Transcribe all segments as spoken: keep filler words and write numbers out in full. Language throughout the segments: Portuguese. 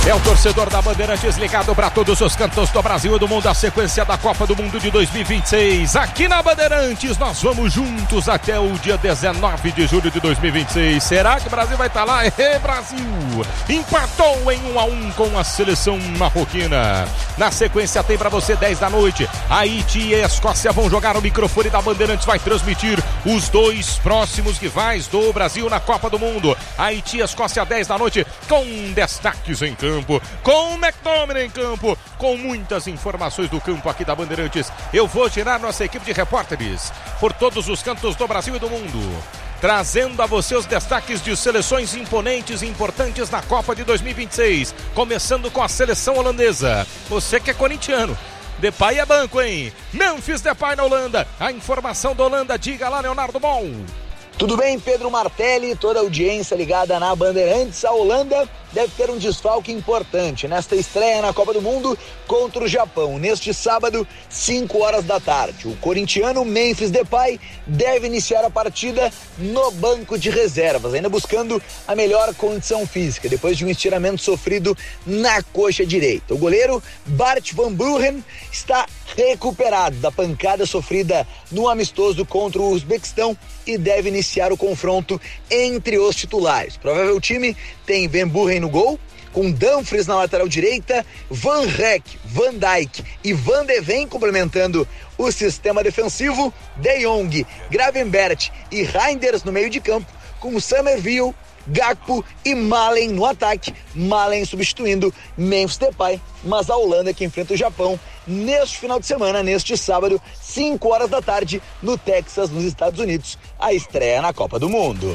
É o torcedor da Bandeirantes ligado para todos os cantos do Brasil e do mundo, a sequência da Copa do Mundo de dois mil e vinte e seis. Aqui na Bandeirantes, nós vamos juntos até o dia dezenove de julho de dois mil e vinte e seis. Será que o Brasil vai estar lá? É, Brasil! Empatou em um a um com a seleção marroquina. Na sequência tem para você dez da noite. Haiti e Escócia vão jogar. O microfone da Bandeirantes vai transmitir os dois próximos rivais do Brasil na Copa do Mundo. Haiti e Escócia, dez da noite, com destaques em campo. Com o McDominay em campo, com muitas informações do campo aqui da Bandeirantes. Eu vou girar nossa equipe de repórteres por todos os cantos do Brasil e do mundo, trazendo a você os destaques de seleções imponentes e importantes na Copa de dois mil e vinte e seis. Começando com a seleção holandesa. Você que é corintiano, Depay é banco, hein? Memphis Depay na Holanda. A informação da Holanda, diga lá, Leonardo Bom. Tudo bem, Pedro Martelli, toda a audiência ligada na Bandeirantes. A Holanda deve ter um desfalque importante nesta estreia na Copa do Mundo contra o Japão, neste sábado, cinco horas da tarde. O corintiano Memphis Depay deve iniciar a partida no banco de reservas, ainda buscando a melhor condição física, depois de um estiramento sofrido na coxa direita. O goleiro Bart van Buren está recuperado da pancada sofrida no amistoso contra o Uzbequistão e deve iniciar o confronto entre os titulares. Provável time tem Van Buren no gol, com Dumfries na lateral direita, Van Rijk, Van Dijk e Van de Ven complementando o sistema defensivo, De Jong, Gravenberch e Reinders no meio de campo, com Summerville, Gakpo e Malen no ataque. Malen substituindo Memphis Depay, mas a Holanda que enfrenta o Japão neste final de semana, neste sábado, cinco horas da tarde, no Texas, nos Estados Unidos, a estreia na Copa do Mundo.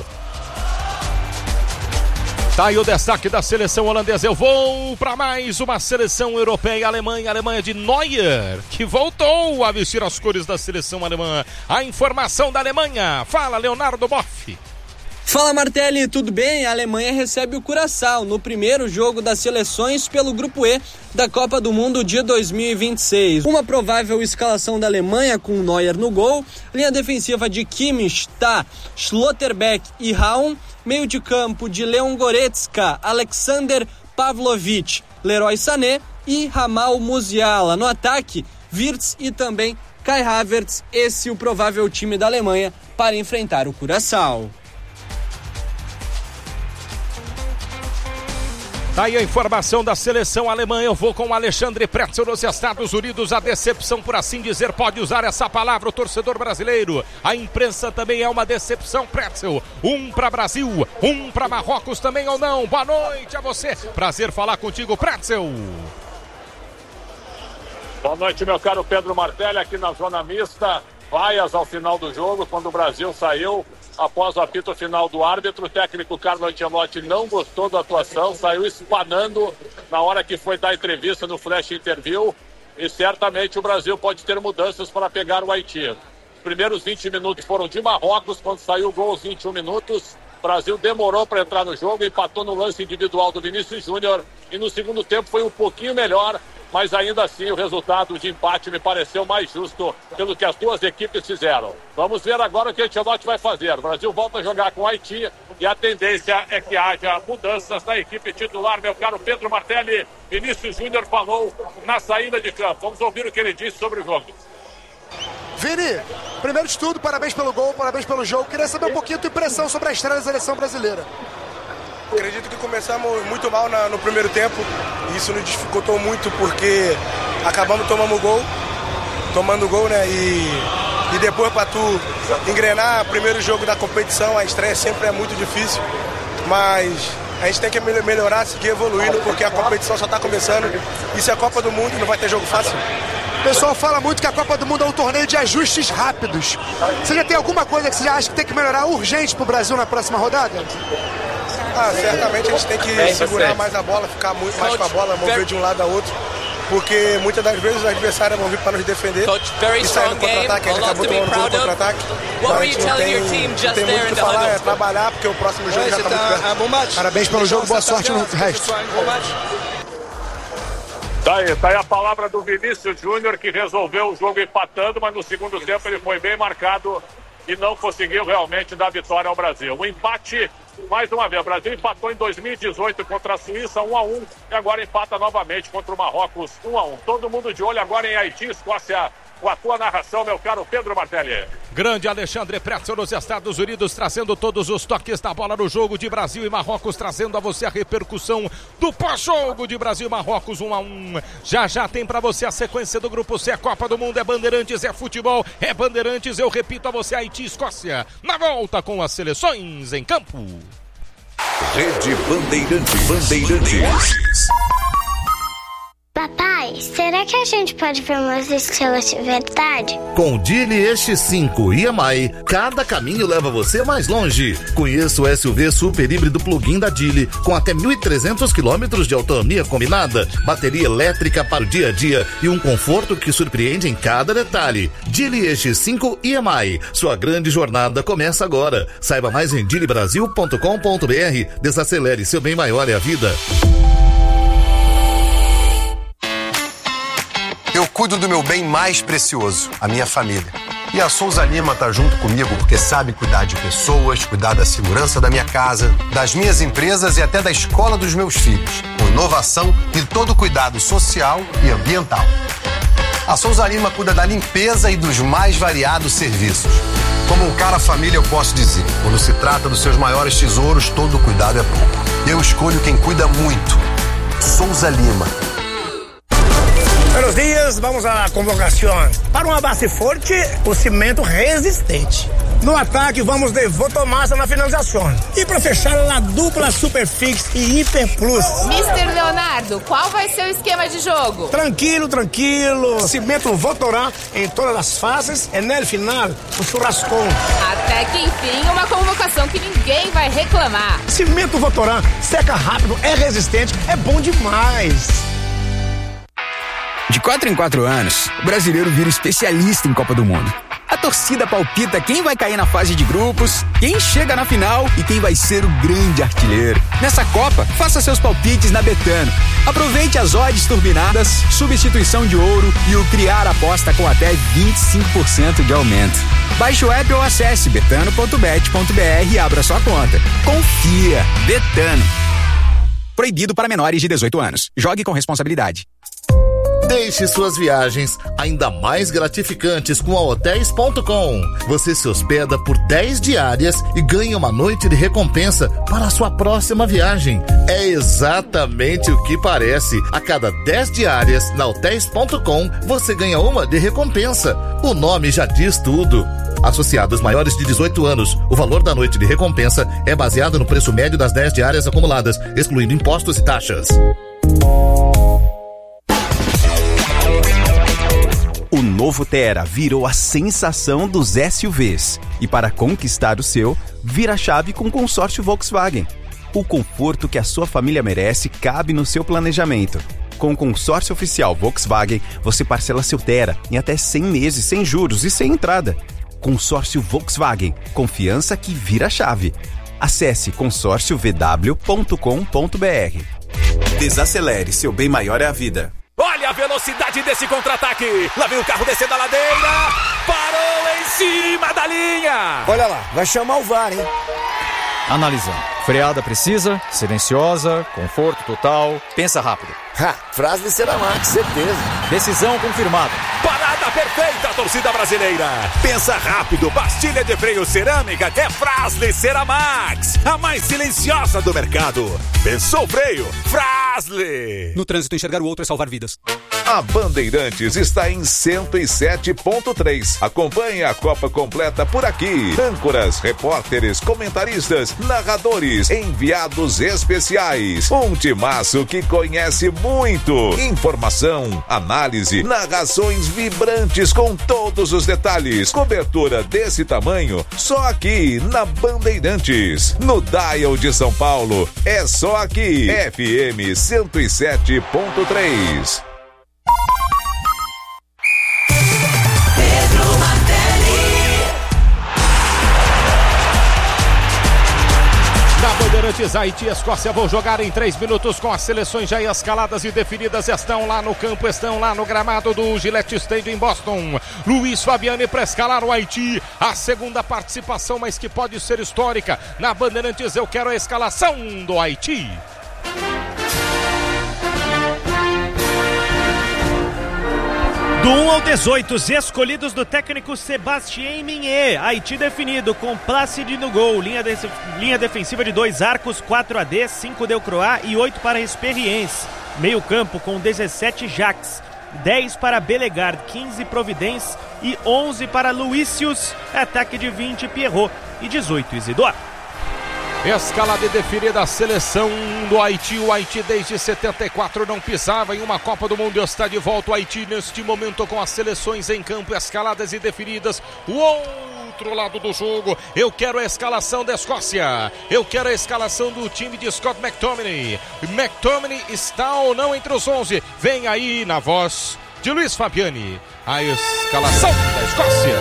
Tá aí o destaque da seleção holandesa. Eu vou para mais uma seleção europeia, Alemanha, Alemanha de Neuer, que voltou a vestir as cores da seleção alemã. A informação da Alemanha. Fala, Leonardo Boff. Fala, Martelli, tudo bem? A Alemanha recebe o Curaçao no primeiro jogo das seleções pelo Grupo E da Copa do Mundo de dois mil e vinte e seis. Uma provável escalação da Alemanha com Neuer no gol, linha defensiva de Kimmich, Tah, Schlotterbeck e Raum, meio de campo de Leon Goretzka, Alexander Pavlovic, Leroy Sané e Jamal Musiala. No ataque, Wirtz e também Kai Havertz, esse é o provável time da Alemanha para enfrentar o Curaçao. Tá aí a informação da seleção alemã. Eu vou com o Alexandre Pretzel nos Estados Unidos. A decepção, por assim dizer, pode usar essa palavra o torcedor brasileiro. A imprensa também é uma decepção, Pretzel. Um para Brasil, um para Marrocos também ou não. Boa noite a você. Prazer falar contigo, Pretzel. Boa noite, meu caro Pedro Martelli, aqui na zona mista. Vaias ao final do jogo, quando o Brasil saiu após o apito final do árbitro. O técnico Carlo Ancelotti não gostou da atuação, saiu espanando na hora que foi dar entrevista no Flash Interview, e certamente o Brasil pode ter mudanças para pegar o Haiti. Os primeiros vinte minutos foram de Marrocos, quando saiu o gol aos vinte e um minutos. O Brasil demorou para entrar no jogo, empatou no lance individual do Vinícius Júnior, e no segundo tempo foi um pouquinho melhor, mas ainda assim o resultado de empate me pareceu mais justo pelo que as duas equipes fizeram. Vamos ver agora o que o Ancelotti vai fazer. O Brasil volta a jogar com o Haiti e a tendência é que haja mudanças na equipe titular, meu caro Pedro Martelli. Vinícius Júnior falou na saída de campo. Vamos ouvir o que ele disse sobre o jogo. Vini, primeiro de tudo, parabéns pelo gol, parabéns pelo jogo. Queria saber um pouquinho a tua impressão sobre a estreia da seleção brasileira. Acredito que começamos muito mal na, no primeiro tempo, e isso nos dificultou muito porque acabamos tomando gol, tomando gol, né? E, e depois para tu engrenar, primeiro jogo da competição, a estreia sempre é muito difícil, mas a gente tem que melhorar, seguir evoluindo, porque a competição só está começando. Isso é a Copa do Mundo e não vai ter jogo fácil. O pessoal fala muito que a Copa do Mundo é um torneio de ajustes rápidos. Você já tem alguma coisa que você já acha que tem que melhorar urgente pro Brasil na próxima rodada? Ah, certamente a gente tem que segurar mais a bola, ficar muito mais com a bola, mover de um lado a outro, porque muitas das vezes os adversários vão vir para nos defender e sair no contra-ataque. A gente acabou tomando gol no contra-ataque, então a gente não tem, não tem muito o que falar, é trabalhar, porque o próximo jogo já está muito perto. Parabéns pelo jogo, boa sorte no resto. Tá aí, tá aí a palavra do Vinícius Júnior, que resolveu o jogo empatando, mas no segundo tempo ele foi bem marcado e não conseguiu realmente dar vitória ao Brasil. O empate, mais uma vez, o Brasil empatou em dois mil e dezoito contra a Suíça um a um e agora empata novamente contra o Marrocos um a um. Todo mundo de olho agora em Haiti, Escócia, com a tua narração, meu caro Pedro Martelli. Grande Alexandre Pretzel nos Estados Unidos, trazendo todos os toques da bola no jogo de Brasil e Marrocos, trazendo a você a repercussão do pós-jogo de Brasil e Marrocos um a um. Já já tem pra você a sequência do Grupo C, Copa do Mundo, é Bandeirantes, é futebol, é Bandeirantes, eu repito a você, Haiti e Escócia, na volta com as seleções em campo. Rede Bandeirantes. Bandeirantes. Papai, será que a gente pode ver umas estrelas de verdade? Com o Geely X cinco e M I, cada caminho leva você mais longe. Conheça o S U V super híbrido plug-in da Geely, com até mil e trezentos quilômetros de autonomia combinada, bateria elétrica para o dia a dia e um conforto que surpreende em cada detalhe. Geely X cinco e M I, sua grande jornada começa agora. Saiba mais em geely brasil ponto com ponto b r. Desacelere, seu bem maior é a vida. Eu cuido do meu bem mais precioso, a minha família. E a Souza Lima tá junto comigo porque sabe cuidar de pessoas, cuidar da segurança da minha casa, das minhas empresas e até da escola dos meus filhos, com inovação e todo cuidado social e ambiental. A Souza Lima cuida da limpeza e dos mais variados serviços. Como um cara família, eu posso dizer, quando se trata dos seus maiores tesouros, todo cuidado é pouco. Eu escolho quem cuida muito. Souza Lima. Buenos dias, vamos à convocação. Para uma base forte, o cimento resistente. No ataque, vamos de Votomassa na finalização. E para fechar, a dupla Superfix e Hiper Plus. mister Leonardo, qual vai ser o esquema de jogo? Tranquilo, tranquilo. Cimento Votorã em todas as fases e no final, o churrascão. Até que enfim, uma convocação que ninguém vai reclamar. Cimento Votorã, seca rápido, é resistente, é bom demais. De quatro em quatro anos, o brasileiro vira especialista em Copa do Mundo. A torcida palpita quem vai cair na fase de grupos, quem chega na final e quem vai ser o grande artilheiro. Nessa Copa, faça seus palpites na Betano. Aproveite as odds turbinadas, substituição de ouro e o criar aposta com até vinte e cinco por cento de aumento. Baixe o app ou acesse betano ponto bet ponto b r e abra sua conta. Confia, Betano. Proibido para menores de dezoito anos. Jogue com responsabilidade. Deixe suas viagens ainda mais gratificantes com a hotéis ponto com. Você se hospeda por dez diárias e ganha uma noite de recompensa para a sua próxima viagem. É exatamente o que parece. A cada dez diárias na hotéis ponto com, você ganha uma de recompensa. O nome já diz tudo. Associados maiores de dezoito anos, o valor da noite de recompensa é baseado no preço médio das dez diárias acumuladas, excluindo impostos e taxas. O novo Tera virou a sensação dos S U Vs. E para conquistar o seu, vira a chave com o consórcio Volkswagen. O conforto que a sua família merece cabe no seu planejamento. Com o consórcio oficial Volkswagen, você parcela seu Tera em até cem meses sem juros e sem entrada. Consórcio Volkswagen. Confiança que vira a chave. Acesse consórcio v w ponto com ponto b r. Desacelere, seu bem maior é a vida. Olha a velocidade desse contra-ataque. Lá vem o carro descendo a ladeira. Parou em cima da linha. Olha lá, vai chamar o V A R, hein? Analisando. Freada precisa, silenciosa, conforto total. Pensa rápido. Ha, frase de Ceramax, certeza. Decisão confirmada. Parada perfeita, torcida brasileira. Pensa rápido, pastilha de freio cerâmica é Fras-le Ceramax, a mais silenciosa do mercado. Pensou freio? Fras-le. No trânsito, enxergar o outro é salvar vidas. A Bandeirantes está em cento e sete ponto três. Acompanhe a Copa completa por aqui. Âncoras, repórteres, comentaristas, narradores, enviados especiais. Um timaço que conhece muito. Informação, análise, narrações vibrantes com todos os detalhes. Cobertura desse tamanho só aqui na Bandeirantes. No Dial de São Paulo, é só aqui. F M cento e sete ponto três. Bandeirantes, Haiti e Escócia vão jogar em três minutos com as seleções já escaladas e definidas. Estão lá no campo, estão lá no gramado do Gillette Stadium em Boston. Luiz Fabiani para escalar o Haiti. A segunda participação, mas que pode ser histórica. Na Bandeirantes eu quero a escalação do Haiti. Do um ao dezoito, os escolhidos do técnico Sébastien Mignet. Haiti definido com Plácido no gol. Linha, de, linha defensiva de dois arcos, quatro A D, cinco Delcroix e oito para Experience. Meio campo com dezessete Jacques, dez para Belegard, quinze Providence e onze para Luícius. Ataque de vinte Pierrot e dezoito Isidore. Escalada e definida a seleção do Haiti. O Haiti desde setenta e quatro não pisava em uma Copa do Mundo. Está de volta o Haiti neste momento com as seleções em campo, escaladas e definidas. O outro lado do jogo, eu quero a escalação da Escócia. Eu quero a escalação do time de Scott McTominay. McTominay está ou não entre os onze? Vem aí na voz de Luiz Fabiani a escalação da Escócia.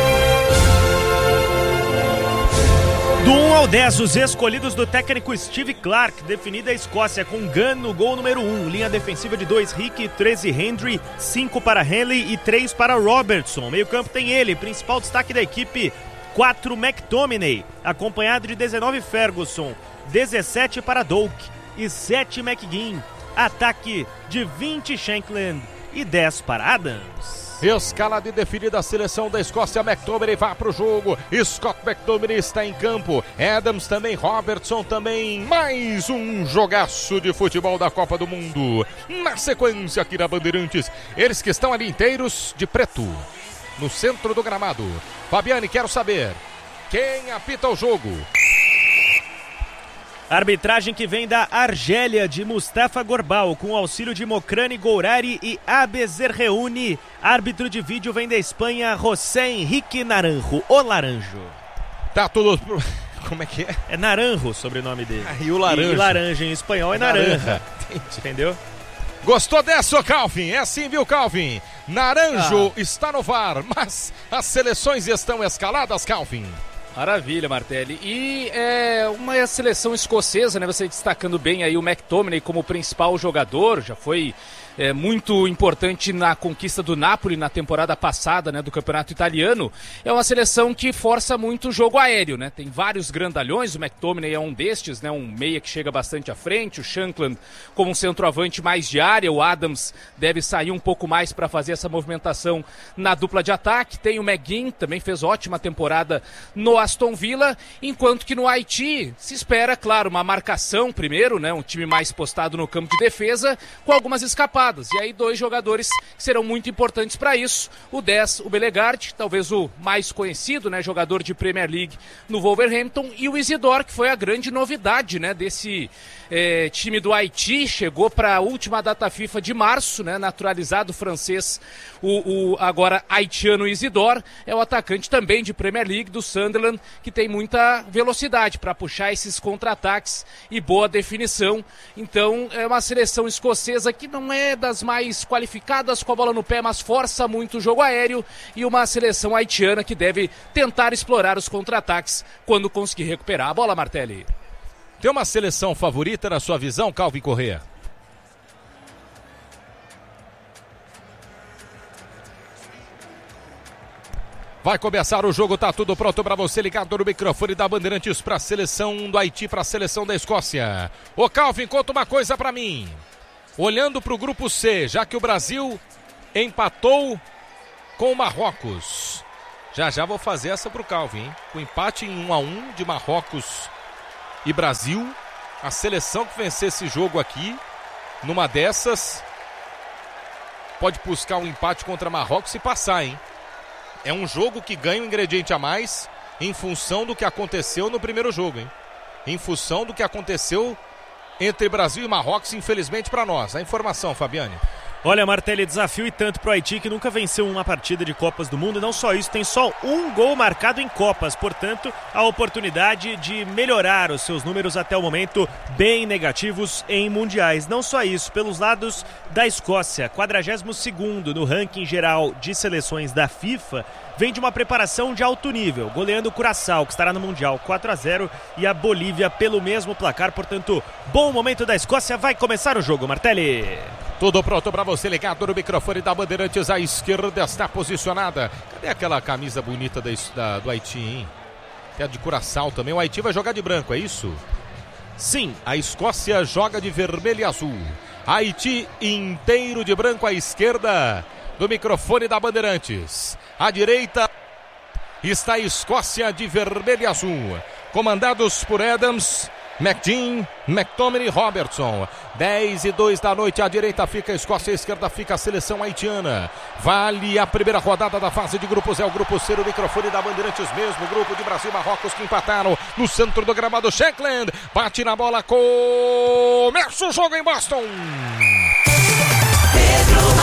Do um ao dez, os escolhidos do técnico Steve Clarke. Definida a Escócia com Gunn no gol número um. Linha defensiva de dois Rick, treze Hendry, cinco para Henley e três para Robertson. Meio campo tem ele, principal destaque da equipe, quatro McTominay. Acompanhado de dezenove Ferguson, dezessete para Doak e sete McGinn. Ataque de vinte Shankland e dez para Adams. Escalada e definida a seleção da Escócia. McTominay vai para o jogo. Scott McTominay está em campo. Adams também, Robertson também. Mais um jogaço de futebol da Copa do Mundo. Na sequência aqui na Bandeirantes, eles que estão ali inteiros de preto, no centro do gramado. Fabiani, quero saber quem apita o jogo. Arbitragem que vem da Argélia, de Mustafa Gorbal, com auxílio de Mokrani Gourari e Abezer Reuni. Árbitro de vídeo vem da Espanha, José Henrique Naranjo, o Laranjo. Tá tudo... Como é que é? É Naranjo o sobrenome dele. Ah, e o laranja. E laranja em espanhol é naranja. naranja. Entendeu? Gostou dessa, Calvin? É assim, viu, Calvin? Naranjo ah. está no V A R, mas as seleções estão escaladas, Calvin. Maravilha, Martelli. E é uma seleção escocesa, né? Você destacando bem aí o McTominay como principal jogador, já foi é, muito importante na conquista do Napoli na temporada passada, né, do Campeonato Italiano. É uma seleção que força muito o jogo aéreo, né? Tem vários grandalhões, o McTominay é um destes, né? Um meia que chega bastante à frente, o Shankland como um centroavante mais de área, o Adams deve sair um pouco mais para fazer essa movimentação na dupla de ataque. Tem o McGinn, também fez ótima temporada no Aston Villa, enquanto que no Haiti se espera, claro, uma marcação primeiro, né? Um time mais postado no campo de defesa, com algumas escapadas. E aí dois jogadores que serão muito importantes para isso. O dez, o Belegard, talvez o mais conhecido, né, jogador de Premier League no Wolverhampton, e o Isidore, que foi a grande novidade, né, desse é, time do Haiti. Chegou para a última data FIFA de março, né, naturalizado francês, o, o agora haitiano Isidore. É o atacante também de Premier League do Sunderland, que tem muita velocidade para puxar esses contra-ataques e boa definição. Então é uma seleção escocesa que não é das mais qualificadas com a bola no pé, mas força muito o jogo aéreo, e uma seleção haitiana que deve tentar explorar os contra-ataques quando conseguir recuperar a bola, Martelli. Tem uma seleção favorita na sua visão, Calvin Correa? Vai começar o jogo, tá tudo pronto para você, ligado no microfone da Bandeirantes para a seleção do Haiti, para a seleção da Escócia. Ô Calvin, conta uma coisa para mim. Olhando para o grupo C, já que o Brasil empatou com o Marrocos. Já já vou fazer essa pro Calvin, hein? O empate em um a um de Marrocos e Brasil. A seleção que vencer esse jogo aqui, numa dessas, pode buscar um empate contra Marrocos e passar, hein? É um jogo que ganha um ingrediente a mais em função do que aconteceu no primeiro jogo, hein? Em função do que aconteceu entre Brasil e Marrocos, infelizmente para nós. A informação, Fabiane. Olha, Martelli, desafio e tanto pro Haiti, que nunca venceu uma partida de Copas do Mundo. Não só isso, tem só um gol marcado em Copas. Portanto, a oportunidade de melhorar os seus números até o momento bem negativos em mundiais. Não só isso, pelos lados da Escócia, quadragésimo segundo no ranking geral de seleções da FIFA, vem de uma preparação de alto nível, goleando o Curaçao, que estará no Mundial quatro a zero, e a Bolívia pelo mesmo placar. Portanto, bom momento da Escócia. Vai começar o jogo, Martelli. Tudo pronto para você, ligado no microfone da Bandeirantes. À esquerda está posicionada. Cadê aquela camisa bonita da, da, do Haiti, hein? Que é de Curaçao também. O Haiti vai jogar de branco, é isso? Sim, a Escócia joga de vermelho e azul. Haiti inteiro de branco à esquerda do microfone da Bandeirantes. À direita está a Escócia de vermelho e azul, comandados por Adams, McGinn, McTominay e Robertson. dez e dois da noite, à direita fica a Escócia, à esquerda fica a seleção haitiana. Vale a primeira rodada da fase de grupos, é o grupo C, o microfone da Bandeirantes mesmo, grupo de Brasil e Marrocos que empataram no centro do gramado. Shankland bate na bola, começa o jogo em Boston. Pedro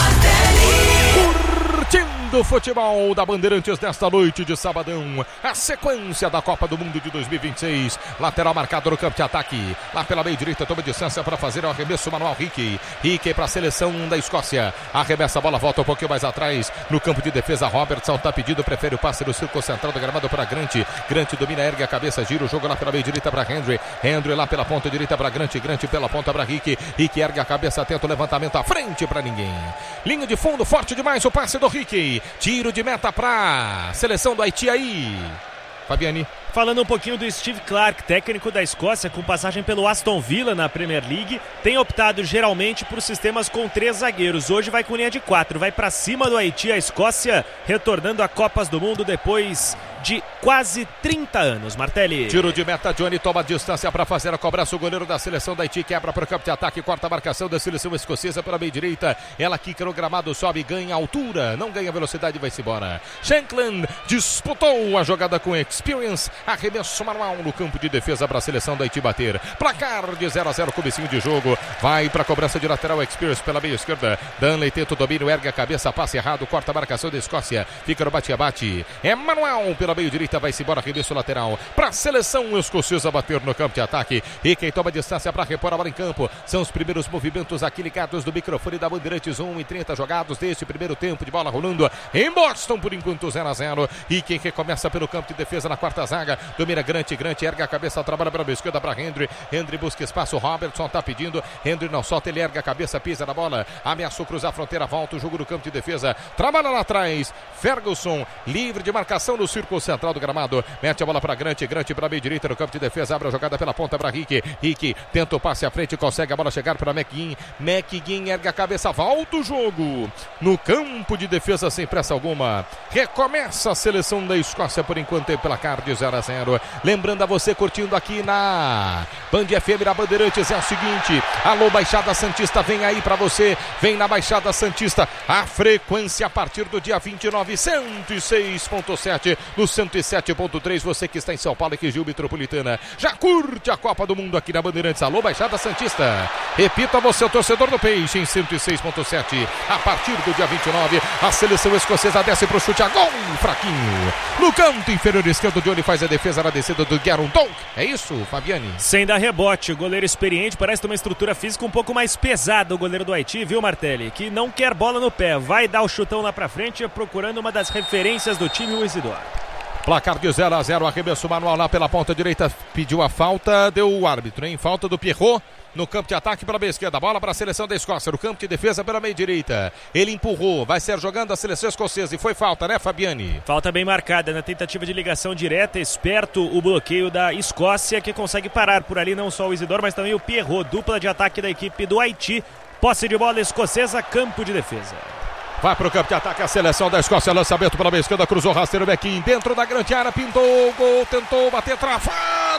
Martelli. Curtindo o futebol da Bandeirantes desta noite de sabadão. A sequência da Copa do Mundo de dois mil e vinte e seis. Lateral marcado no campo de ataque. Lá pela meia direita, toma distância para fazer o arremesso manual. Ricky. Ricky para a seleção da Escócia. Arremessa a bola, volta um pouquinho mais atrás. No campo de defesa, Robertson está pedindo, prefere o passe no círculo central do gramado para Grant. Grant domina, ergue a cabeça, gira o jogo lá pela meia direita para Henry. Henry lá pela ponta direita para Grant. Grant pela ponta para Ricky. Ricky ergue a cabeça, tenta o levantamento à frente para ninguém. Linha de fundo, forte demais o passe do Ricky. Tiro de meta para a seleção do Haiti aí. Fabiani. Falando um pouquinho do Steve Clark, técnico da Escócia, com passagem pelo Aston Villa na Premier League, tem optado geralmente por sistemas com três zagueiros. Hoje vai com linha de quatro, vai para cima do Haiti. A Escócia retornando a Copas do Mundo depois de quase trinta anos. Martelli. Tiro de meta, Johnny toma distância para fazer a cobrança. O goleiro da seleção da Haiti quebra para o campo de ataque, corta a marcação da seleção escocesa pela meia direita. Ela quica no gramado, sobe, ganha altura, não ganha velocidade e vai-se embora. Shankland disputou a jogada com experience. Arremesso manual no campo de defesa para a seleção da Haiti bater. Placar de zero a zero, comecinho de jogo. Vai para a cobrança de lateral, experience pela meia esquerda. Danley tenta o domínio, ergue a cabeça, passe errado, corta a marcação da Escócia. Fica no bate-a-bate. É manual pela meia direita, vai-se embora, arremesso lateral para a seleção escocesa bater no campo de ataque. E quem toma distância para repor a bola em campo são os primeiros movimentos aqui ligados do microfone da Bandeirantes. um e trinta jogados deste primeiro tempo de bola rolando em Boston, por enquanto zero a zero. E quem recomeça pelo campo de defesa na quarta zaga, domina Grant, Grant ergue a cabeça, trabalha para a esquerda para Henry. Henry busca espaço, Robertson está pedindo. Henry não solta, ele ergue a cabeça, pisa na bola, ameaçou cruzar a fronteira, volta o jogo no campo de defesa, trabalha lá atrás. Ferguson, livre de marcação no círculo central do gramado, mete a bola para Grant, Grant para a meia direita no campo de defesa, abre a jogada pela ponta para Ricky. Ricky tenta o passe à frente, consegue a bola chegar para McGinn. McGinn ergue a cabeça, volta o jogo no campo de defesa sem pressa alguma. Recomeça a seleção da Escócia por enquanto em placar de zero a zero. Lembrando a você curtindo aqui na Band F M da Bandeirantes, é o seguinte: alô Baixada Santista, vem aí pra você, vem na Baixada Santista, a frequência a partir do dia vinte e nove, cento e seis ponto sete, no cento e sete ponto três, você que está em São Paulo e região metropolitana, já curte a Copa do Mundo aqui na Bandeirantes. Alô Baixada Santista, repita você, o torcedor do Peixe, em cento e seis ponto sete, a partir do dia vinte e nove, a seleção escocesa desce pro chute a gol, fraquinho, no canto inferior esquerdo, Johnny faz a defesa na descida do Garen Donk. É isso, Fabiani? Sem dar rebote, o goleiro experiente, parece ter uma estrutura física um pouco mais pesada, o goleiro do Haiti, viu, Martelli? Que não quer bola no pé, vai dar o chutão lá pra frente, procurando uma das referências do time, o Isidoro. Placar de zero a zero, arremesso manual lá pela ponta direita, pediu a falta, deu o árbitro, hein? Falta do Pierrot no campo de ataque pela meia esquerda, bola para a seleção da Escócia, no campo de defesa pela meia direita, ele empurrou, vai ser jogando a seleção escocesa e foi falta, né, Fabiani? Falta bem marcada na tentativa de ligação direta, esperto o bloqueio da Escócia, que consegue parar por ali não só o Isidoro, mas também o Pierrot, dupla de ataque da equipe do Haiti. Posse de bola escocesa, campo de defesa. Vai para o campo de ataque a seleção da Escócia, lançamento pela meia esquerda, cruzou rasteiro, McKean dentro da grande área, pintou o gol, tentou bater travado,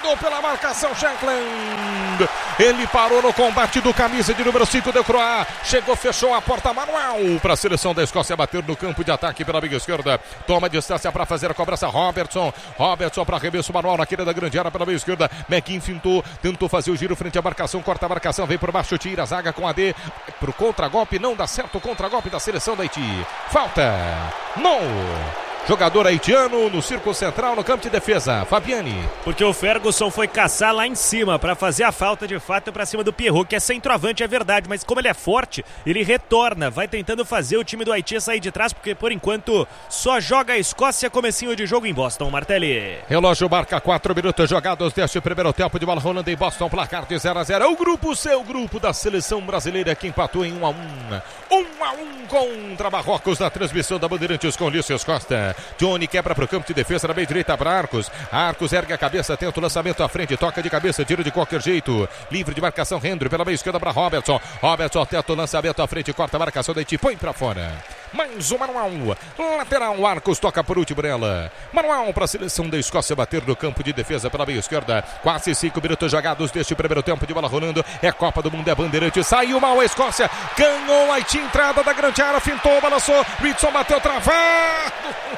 Mandou pela marcação Shankland. Ele parou no combate do camisa de número cinco de Croá. Chegou, fechou a porta manual para a seleção da Escócia bater no campo de ataque pela meia esquerda. Toma distância para fazer a cobrança Robertson. Robertson para arremesso manual na queda da grande área pela meia esquerda. McGinn fintou, tentou fazer o giro frente à marcação, corta a marcação, vem por baixo, tira a zaga com a D. Pro contragolpe, não dá certo o contragolpe da seleção da Haiti. Falta. Não. Jogador haitiano no círculo central no campo de defesa, Fabiani. Porque o Ferguson foi caçar lá em cima para fazer a falta de fato para cima do Pierrot, que é centroavante, é verdade, mas como ele é forte, ele retorna, vai tentando fazer o time do Haiti sair de trás, porque por enquanto só joga a Escócia, comecinho de jogo em Boston, Martelli. Relógio marca quatro minutos jogados deste primeiro tempo de bola rolando em Boston, placar de zero a zero. É o grupo C, o grupo da seleção brasileira que empatou em um a um. um a um contra Marrocos na transmissão da Bandeirantes com Ulisses Costa. Johnny quebra para o campo de defesa na meia direita para Arcos. Arcos ergue a cabeça, tenta o lançamento à frente, toca de cabeça, tira de qualquer jeito. Livre de marcação, Hendry pela meia esquerda para Robertson. Robertson tenta o lançamento à frente, corta a marcação da Haiti, põe para fora. Mais um manual. Lateral, Arcos toca por último nela. Manual para a seleção da Escócia bater no campo de defesa pela meia esquerda. Quase cinco minutos jogados deste primeiro tempo de bola rolando. É Copa do Mundo, é Bandeirante. Saiu mal a Escócia. Ganhou a Haiti, entrada da grande área, fintou, balançou. Richardson bateu travado.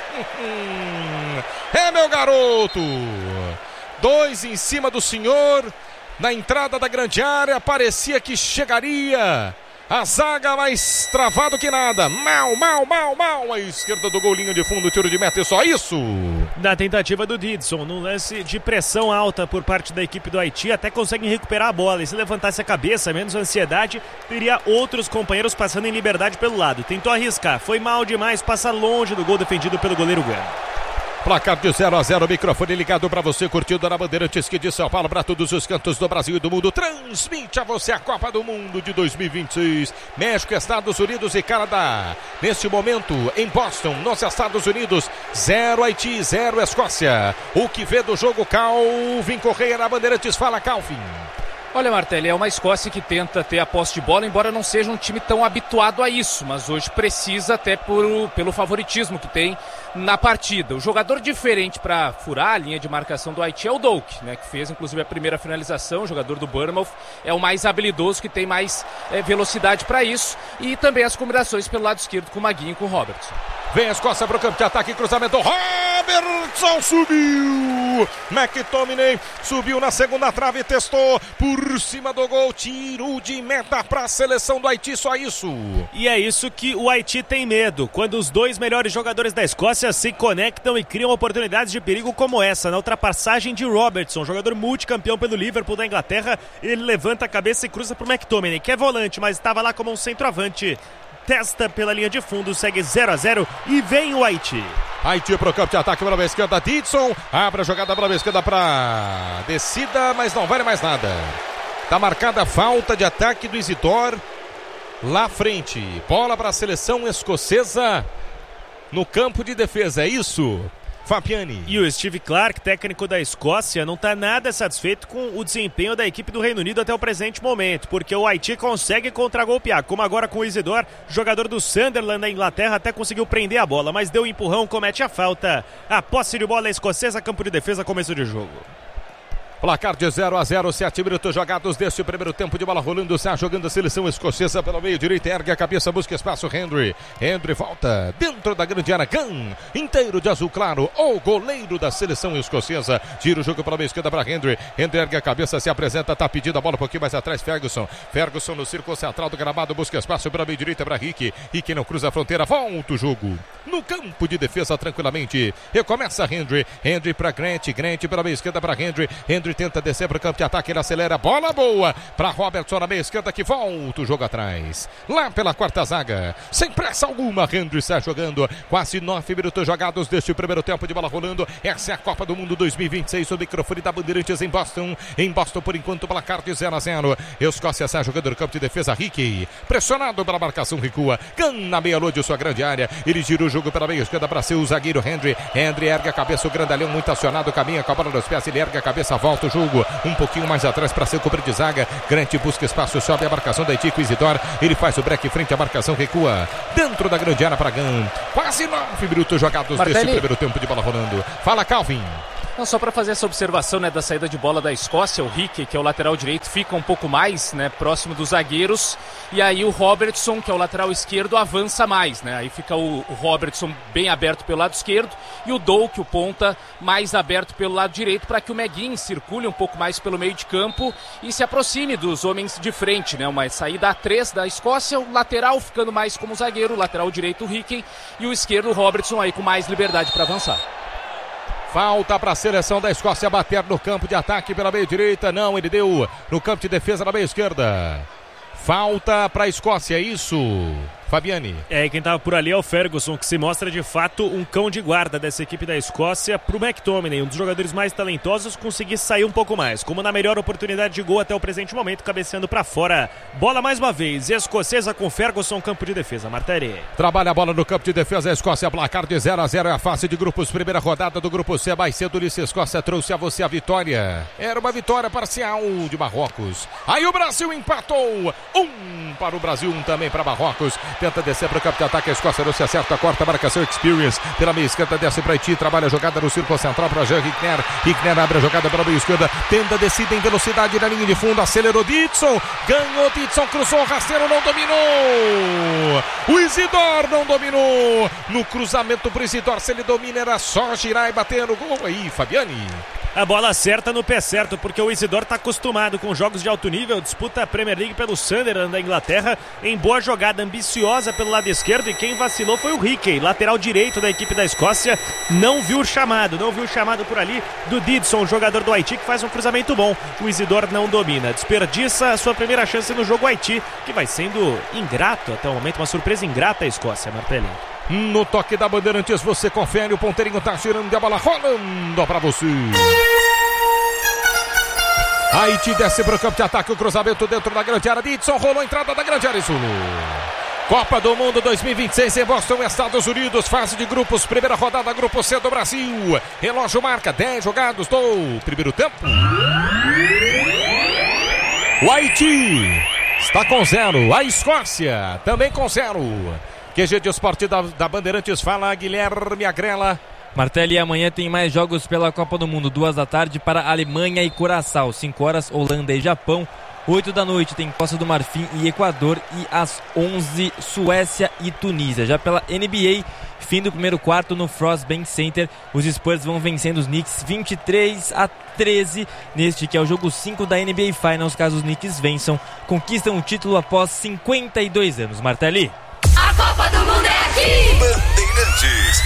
É, meu garoto. Dois em cima do senhor. Na entrada da grande área. Parecia que chegaria. A zaga mais travado que nada. Mal, mal, mal, mal. A esquerda do golinho de fundo, tiro de meta, e só isso. Na tentativa do Didson, num lance de pressão alta por parte da equipe do Haiti, até conseguem recuperar a bola. E se levantasse a cabeça, menos ansiedade, teria outros companheiros passando em liberdade pelo lado. Tentou arriscar, foi mal demais, passa longe do gol defendido pelo goleiro Gano. Placar de zero a zero, microfone ligado para você, curtindo na Bandeirantes que de São Paulo para todos os cantos do Brasil e do mundo. Transmite a você a Copa do Mundo de dois mil e vinte e seis. México, Estados Unidos e Canadá. Neste momento, em Boston, nos Estados Unidos, zero Haiti, zero Escócia. O que vê do jogo, Calvin Correia na Bandeirantes. Fala, Calvin. Olha, Martelli, é uma Escócia que tenta ter a posse de bola, embora não seja um time tão habituado a isso, mas hoje precisa até por, pelo favoritismo que tem na partida. O jogador diferente para furar a linha de marcação do Haiti é o Doak, né, que fez inclusive a primeira finalização. O jogador do Bournemouth é o mais habilidoso, que tem mais é, velocidade para isso, e também as combinações pelo lado esquerdo com o Maguinho e com o Robertson. Vem a Escócia para o campo de ataque, cruzamento, Robertson subiu, McTominay subiu na segunda trave, testou por cima do gol, tiro de meta para a seleção do Haiti, só isso. E é isso que o Haiti tem medo, quando os dois melhores jogadores da Escócia se conectam e criam oportunidades de perigo como essa, na ultrapassagem de Robertson, jogador multicampeão pelo Liverpool da Inglaterra. Ele levanta a cabeça e cruza para o McTominay, que é volante, mas estava lá como um centroavante. Testa pela linha de fundo, segue zero a zero e vem o Haiti. Haiti para o campo de ataque pela esquerda, Didson abre a jogada pela esquerda para descida, mas não vale mais nada. Está marcada a falta de ataque do Isidor lá frente. Bola para a seleção escocesa no campo de defesa, é isso? Fabiani. E o Steve Clarke, técnico da Escócia, não está nada satisfeito com o desempenho da equipe do Reino Unido até o presente momento, porque o Haiti consegue contragolpear, como agora com o Isidor, jogador do Sunderland da Inglaterra, até conseguiu prender a bola, mas deu um empurrão, comete a falta. A posse de bola escocesa, campo de defesa, começo de jogo. Placar de zero a zero, sete minutos jogados deste primeiro tempo de bola rolando. Está jogando a seleção escocesa pelo meio direito, ergue a cabeça, busca espaço, Hendry. Hendry volta dentro da grande área, Gunn, inteiro de azul claro, o goleiro da seleção escocesa. Tira o jogo pela meia esquerda para Hendry. Hendry ergue a cabeça, se apresenta, está pedindo a bola um pouquinho mais atrás, Ferguson. Ferguson no círculo central do gramado, busca espaço pela meia direita para Rick. Rick não cruza a fronteira, volta o jogo no campo de defesa tranquilamente. Recomeça Hendry. Hendry para Grant, Grant pela meia esquerda para Hendry. Hendry tenta descer para o campo de ataque, ele acelera, bola boa para Robertson na meia esquerda, que volta o jogo atrás, lá pela quarta zaga, sem pressa alguma. Hendry está jogando, quase nove minutos jogados deste primeiro tempo de bola rolando. Essa é a Copa do Mundo dois mil e vinte e seis, o microfone da Bandeirantes em Boston. Em Boston, por enquanto, placar de zero a zero. Escócia está jogando no campo de defesa, Ricky, pressionado pela marcação, recua, Gunn na meia-lua de sua grande área, ele gira o jogo pela meia esquerda para ser o zagueiro Hendry. Hendry ergue a cabeça, o grandalhão muito acionado, caminha com a bola nos pés, ele ergue a cabeça, volta o jogo um pouquinho mais atrás para ser o cobrir de zaga. Grant busca espaço, sobe a marcação da Haiti com Isidor, ele faz o break frente à marcação, recua dentro da grande área para Gunn. Quase nove minutos jogados Martelli. Desse primeiro tempo de bola rolando. Fala, Calvin. Não, só para fazer essa observação, né, da saída de bola da Escócia, o Hickey, que é o lateral direito, fica um pouco mais, né, próximo dos zagueiros, e aí o Robertson, que é o lateral esquerdo, avança mais, né, aí fica o, o Robertson bem aberto pelo lado esquerdo e o Doak, o ponta, mais aberto pelo lado direito, para que o McGinn circule um pouco mais pelo meio de campo e se aproxime dos homens de frente, né, uma saída a três da Escócia, o lateral ficando mais como zagueiro, o lateral direito o Hickey e o esquerdo o Robertson aí com mais liberdade para avançar. Falta para a seleção da Escócia bater no campo de ataque pela meia direita. Não, ele deu no campo de defesa na meia esquerda. Falta para a Escócia, isso, Fabiani. É, quem estava por ali é o Ferguson, que se mostra de fato um cão de guarda dessa equipe da Escócia. Para o McTominay, um dos jogadores mais talentosos, conseguir sair um pouco mais. Como na melhor oportunidade de gol até o presente momento, cabeceando para fora. Bola mais uma vez, escocesa com Ferguson, campo de defesa. Martelli. Trabalha a bola no campo de defesa, a Escócia, placar de zero a zero, é a fase de grupos, primeira rodada do grupo C. Mais cedo, Ulisses Escócia trouxe a você a vitória. Era uma vitória parcial de Marrocos. Aí o Brasil empatou. Um para o Brasil, um também para Marrocos. Tenta descer para o campo de ataque, a Escócia não se acerta, corta a marcação, Experience pela meia esquerda, desce para Haiti, trabalha a jogada no círculo central para Jean Hickner. Hickner abre a jogada pela meia esquerda, tenta descida em velocidade na linha de fundo, acelerou Ditson, ganhou Ditson, cruzou, rasteiro, não dominou. O Isidor não dominou. No cruzamento para o Isidor, se ele domina era só girar e bater no gol. Aí, Fabiani. A bola certa no pé certo, porque o Isidor está acostumado com jogos de alto nível, disputa a Premier League pelo Sunderland da Inglaterra, em boa jogada, ambiciosa pelo lado esquerdo, e quem vacilou foi o Hickey, lateral direito da equipe da Escócia, não viu o chamado, não viu o chamado por ali do Didson, jogador do Haiti, que faz um cruzamento bom. O Isidor não domina, desperdiça a sua primeira chance no jogo Haiti, que vai sendo ingrato até o momento, uma surpresa ingrata a Escócia, Martelli. No toque da Bandeirantes você confere, o ponteirinho tá girando e a bola rolando pra você. Haiti desce para o campo de ataque, o cruzamento dentro da grande área, Ditson rolou a entrada da grande área, Zulu. Copa do Mundo dois mil e vinte e seis em Boston, Estados Unidos, fase de grupos, primeira rodada, grupo C do Brasil. Relógio marca dez jogados do primeiro tempo. O Haiti está com zero, a Escócia também com zero. Q G de Esporte da, da Bandeirantes, fala Guilherme Agrela. Martelli, amanhã tem mais jogos pela Copa do Mundo, duas da tarde para Alemanha e Curaçao, cinco horas Holanda e Japão, oito da noite tem Costa do Marfim e Equador e às onze Suécia e Tunísia. Já pela N B A, fim do primeiro quarto no Frostbank Center, os Spurs vão vencendo os Knicks vinte e três a treze, neste que é o jogo cinco da N B A Finals, caso os Knicks vençam, conquistam o título após cinquenta e dois anos. Martelli. A Copa do Mundo é aqui! Bandeirantes.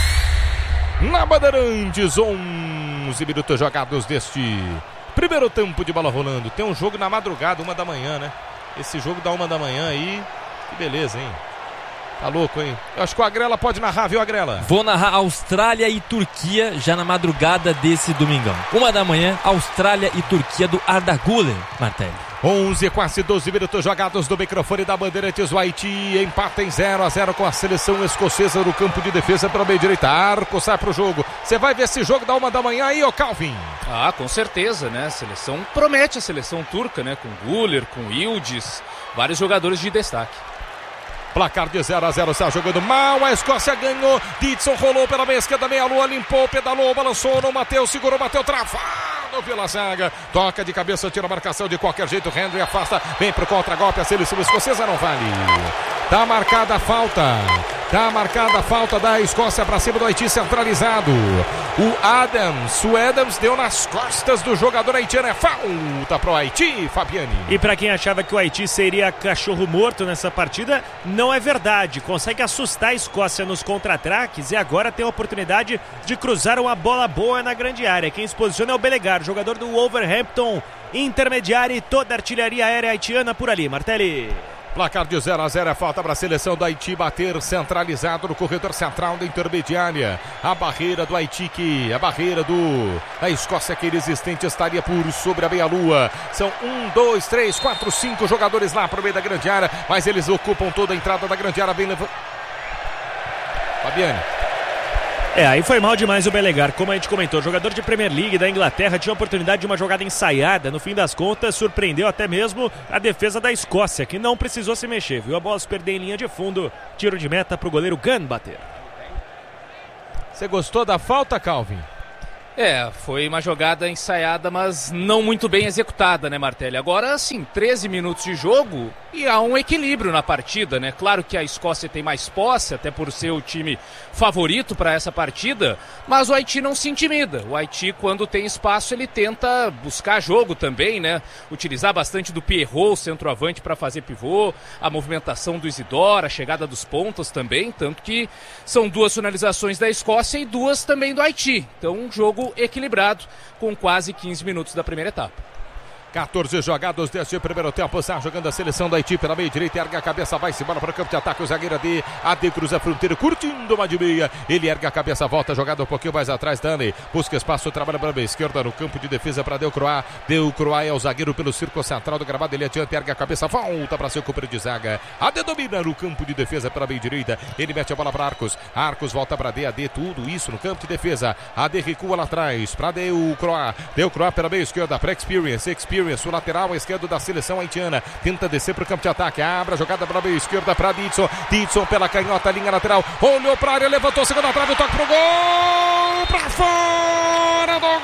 Na Bandeirantes, onze minutos jogados deste primeiro tempo de bola rolando. Tem um jogo na madrugada, uma da manhã, né? Esse jogo da uma da manhã aí, que beleza, hein? Tá louco, hein? Eu acho que o Agrela pode narrar, viu, Agrela? Vou narrar Austrália e Turquia já na madrugada desse domingão. Uma da manhã, Austrália e Turquia do Arda Güler, Martelli. onze, quase doze minutos jogados do microfone da Bandeirantes. O Haiti empata em zero a zero com a seleção escocesa no campo de defesa pela meia direita. Arco sai pro jogo. Você vai ver esse jogo da uma da manhã aí, ô Calvin? Ah, com certeza, né? A seleção promete, a seleção turca, né? Com Güler, com Yildiz, vários jogadores de destaque. Placar de zero a zero, está jogando mal, a Escócia ganhou, Ditson rolou pela meia esquerda, meia lua, limpou, pedalou, balançou, não bateu, segurou, bateu, travado pela zaga, toca de cabeça, tira a marcação de qualquer jeito, Henry afasta, vem pro contra-golpe, a seleção escocesa não vale. Tá marcada a falta, tá marcada a falta da Escócia para cima do Haiti centralizado. O Adams, o Adams deu nas costas do jogador haitiano, é falta pro Haiti, Fabiani. E para quem achava que o Haiti seria cachorro morto nessa partida, não é verdade. Consegue assustar a Escócia nos contra-ataques e agora tem a oportunidade de cruzar uma bola boa na grande área. Quem se posiciona é o Belegar, jogador do Wolverhampton, intermediário, e toda a artilharia aérea haitiana por ali, Martelli. Placar de zero a zero, é falta para a seleção do Haiti bater centralizado no corredor central da intermediária. A barreira do Haiti, que a barreira do da Escócia, que resistente, estaria por sobre a meia-lua. São um, dois, três, quatro, cinco jogadores lá para o meio da grande área, mas eles ocupam toda a entrada da grande área. Bem levando. Fabiane. É, aí foi mal demais o Belegar, como a gente comentou, jogador de Premier League da Inglaterra, tinha a oportunidade de uma jogada ensaiada, no fim das contas surpreendeu até mesmo a defesa da Escócia, que não precisou se mexer, viu a bola se perder em linha de fundo, tiro de meta para o goleiro Gunn bater. Você gostou da falta, Calvin? É, foi uma jogada ensaiada, mas não muito bem executada, né, Martelli? Agora, sim, treze minutos de jogo e há um equilíbrio na partida, né? Claro que a Escócia tem mais posse, até por ser o time favorito para essa partida, mas o Haiti não se intimida. O Haiti, quando tem espaço, ele tenta buscar jogo também, né? Utilizar bastante do Pierrot, o centroavante, para fazer pivô, a movimentação do Isidore, a chegada dos pontas também, tanto que são duas finalizações da Escócia e duas também do Haiti. Então, um jogo equilibrado com quase quinze minutos da primeira etapa. quatorze jogados deste primeiro tempo, está jogando a seleção da Haiti pela meia direita, ergue a cabeça, vai-se embora para o campo de ataque, o zagueiro AD, AD cruza a fronteira, curtindo uma de meia, ele ergue a cabeça, volta, jogada um pouquinho mais atrás, Dani, busca espaço, trabalha para a esquerda no campo de defesa para Delcroix, Delcroix é o zagueiro pelo círculo central do gramado, ele adianta, ergue a cabeça, volta para seu companheiro de zaga, AD domina no campo de defesa pela meia direita, ele mete a bola para Arcos, Arcos volta para AD, AD, tudo isso no campo de defesa, AD recua lá atrás, para Delcroix, Delcroix pela meia esquerda, para Experience, Experience, o lateral esquerdo da seleção haitiana, tenta descer para o campo de ataque, abre a jogada para a meia esquerda para Didson, Didson pela canhota, linha lateral, olhou para a área, levantou, segunda trave, toque pro gol, para fora do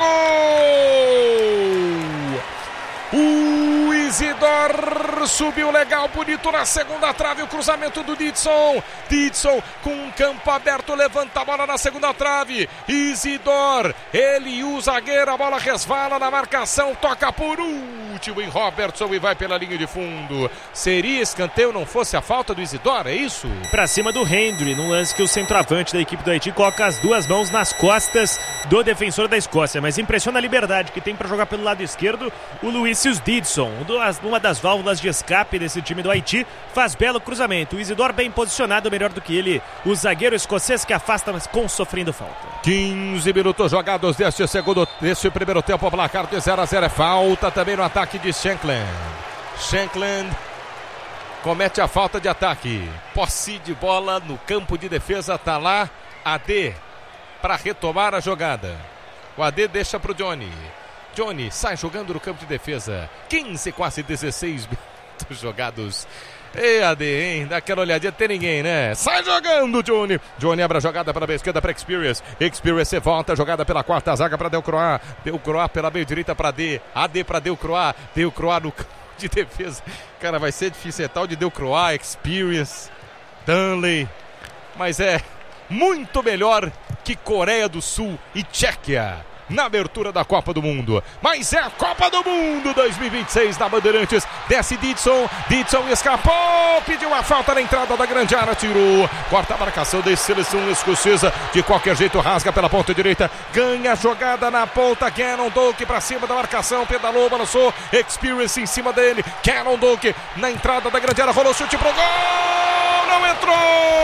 gol, o Isidore subiu legal, bonito na segunda trave, o cruzamento do Didson, Didson com um campo aberto, levanta a bola na segunda trave, Isidore, ele e o zagueiro, a bola resvala na marcação, toca por último em Robertson e vai pela linha de fundo. Seria escanteio não fosse a falta do Isidore, é isso? Pra cima do Hendry, num lance que o centroavante da equipe do Haiti coloca as duas mãos nas costas do defensor da Escócia, mas impressiona a liberdade que tem para jogar pelo lado esquerdo o Luícius Didson, uma das válvulas de escape desse time do Haiti, faz belo cruzamento, o Isidore bem posicionado, melhor do que ele, o zagueiro escocês que afasta, mas com sofrendo falta. quinze minutos jogados deste segundo, deste primeiro tempo, o placar de zero a zero, é falta também no ataque de Shankland. Shankland comete a falta de ataque, posse de bola no campo de defesa, tá lá A D para retomar a jogada, o A D deixa pro Johnny, Johnny sai jogando no campo de defesa, quinze, quase dezesseis minutos jogados. Ei, A D, hein? Dá aquela olhadinha, tem ninguém, né? Sai jogando, Johnny. Johnny abre a jogada para a meia esquerda para Experience. Experience volta, jogada pela quarta zaga para Delcroix. Delcroix pela meia direita para D. A D para Delcroix. Delcroix no campo de defesa. Cara, vai ser difícil, é tal de Delcroix, Experience, Dunley. Mas é muito melhor que Coreia do Sul e Tchequia na abertura da Copa do Mundo. Mas é a Copa do Mundo dois mil e vinte e seis na Bandeirantes. Desce Didson, Didson escapou, pediu a falta na entrada da grande área, tirou, corta a marcação da seleção escocesa, de qualquer jeito rasga pela ponta direita, ganha a jogada na ponta, Cannon Doak para cima da marcação, pedalou, balançou, Experience em cima dele, Cannon Doak na entrada da grande área, rolou chute pro gol, não entrou!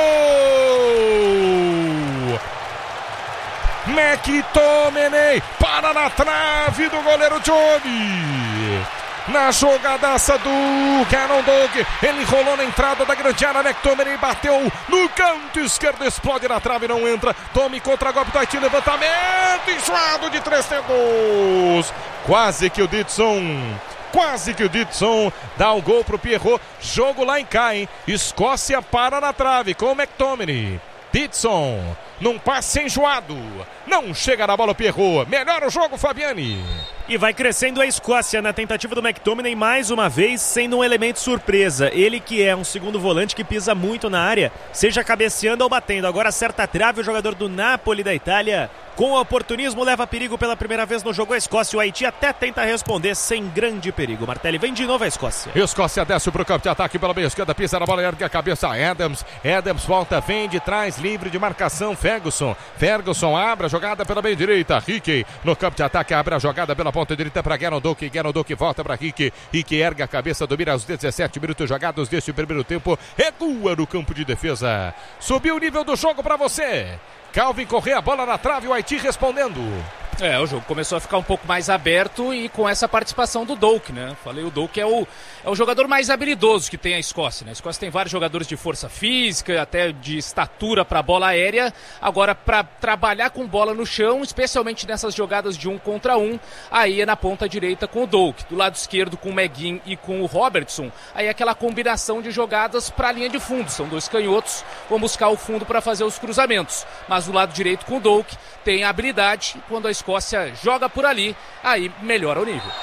McTominay para na trave do goleiro Johnny. Na jogadaça do Cannon Doak, ele rolou na entrada da grande área, McTominay bateu no canto esquerdo, explode na trave, não entra. Tome contra golpe do Haiti, levantamento, enxuado de três dedos. Quase que o Didson... Quase que o Didson dá o gol pro Pierrot. Jogo lá em cá, hein? Escócia para na trave com o McTominay. Didson, num passe enjoado, não chega na bola o Pierrot, melhora o jogo, Fabiani. E vai crescendo a Escócia na tentativa do McTominay, mais uma vez sendo um elemento surpresa. Ele que é um segundo volante que pisa muito na área, seja cabeceando ou batendo. Agora acerta a trave, o jogador do Napoli da Itália, com oportunismo, leva perigo pela primeira vez no jogo a Escócia. O Haiti até tenta responder sem grande perigo. Martelli, vem de novo a Escócia. Escócia desce pro campo de ataque pela meia esquerda, pisa na bola, ergue a cabeça, Adams. Adams volta, vem de trás, livre de marcação, Ferguson. Ferguson abre a jogada pela meia direita, Ricky no campo de ataque, abre a jogada pela ponta direita para Cannon Doak. Cannon Doak volta para Ricky. Ricky ergue a cabeça, domina os dezessete minutos jogados deste primeiro tempo, recua no campo de defesa. Subiu o nível do jogo para você. Calvin Correa, bola na trave, o Haiti respondendo. É, o jogo começou a ficar um pouco mais aberto e com essa participação do Doak, né? Falei, o Doak é o, é o jogador mais habilidoso que tem a Escócia, né? A Escócia tem vários jogadores de força física, até de estatura para bola aérea. Agora, para trabalhar com bola no chão, especialmente nessas jogadas de um contra um, aí é na ponta direita com o Doak. Do lado esquerdo com o McGinn e com o Robertson, aí é aquela combinação de jogadas para a linha de fundo. São dois canhotos, vão buscar o fundo para fazer os cruzamentos. Mas do lado direito com o Doak, tem a habilidade, quando a Escócia Escócia joga por ali, aí melhora o nível.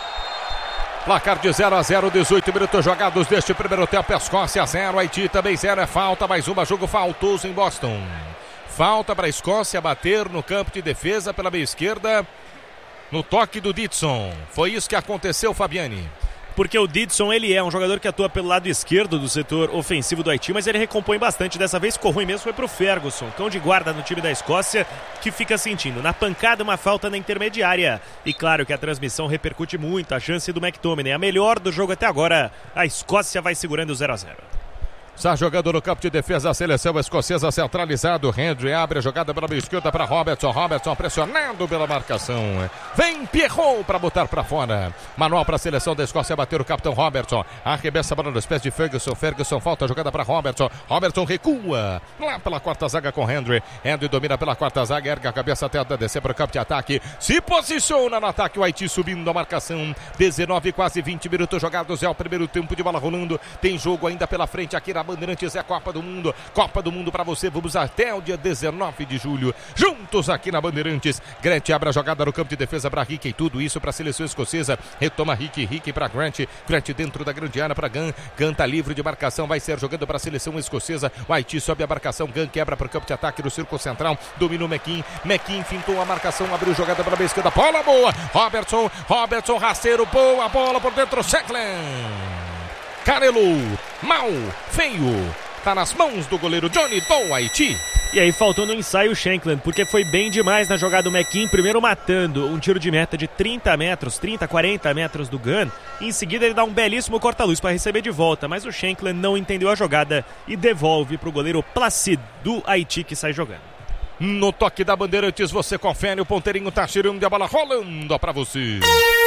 Placar de zero a zero, dezoito minutos jogados deste primeiro tempo. Escócia zero, Haiti também zero. É falta, mais uma, jogo faltoso em Boston. Falta para a Escócia bater no campo de defesa pela meia esquerda, no toque do Didson. Foi isso que aconteceu, Fabiani. Porque o Didson, ele é um jogador que atua pelo lado esquerdo do setor ofensivo do Haiti, mas ele recompõe bastante. Dessa vez ficou ruim mesmo, foi pro Ferguson, cão de guarda no time da Escócia, que fica sentindo na pancada uma falta na intermediária. E claro que a transmissão repercute muito a chance do McTominay, a melhor do jogo até agora. A Escócia vai segurando o zero a zero. Está jogando no campo de defesa a seleção escocesa, centralizado. Henry abre a jogada pela meia esquerda para Robertson. Robertson pressionado pela marcação. Vem Pierrot para botar para fora. Manual para a seleção da Escócia bater o capitão Robertson. Arremessa a bola nos pés de Ferguson. Ferguson falta a jogada para Robertson. Robertson recua lá pela quarta zaga com Henry. Henry domina pela quarta zaga, erga a cabeça até descer para o campo de ataque. Se posiciona no ataque o Haiti subindo a marcação. dezenove, quase vinte minutos jogados. É o primeiro tempo de bola rolando. Tem jogo ainda pela frente aqui na Bandeirantes, é Copa do Mundo, Copa do Mundo para você, vamos até o dia dezenove de julho, juntos aqui na Bandeirantes. Grant abre a jogada no campo de defesa para Rick, e tudo isso para a seleção escocesa, retoma Rick, Rick para Grant, Grant dentro da grande área para Gunn, Gunn tá livre de marcação, vai ser jogando para a seleção escocesa, o Haiti sobe a marcação, Gunn quebra para o campo de ataque do círculo central, domina o McKean, McKean fintou a marcação, abriu jogada para a esquerda, bola boa, Robertson, Robertson, rasteiro, boa bola por dentro, Shankland. Carelo, mal, feio, tá nas mãos do goleiro Johnny do Haiti. E aí faltou no ensaio o Shankland, porque foi bem demais na jogada do McKean, primeiro matando um tiro de meta de trinta metros, trinta, quarenta metros do Gunn, e em seguida ele dá um belíssimo corta-luz para receber de volta, mas o Shankland não entendeu a jogada e devolve pro goleiro Placid do Haiti, que sai jogando. No toque da Bandeirantes você confere, o ponteirinho tá tirando a bola rolando para você.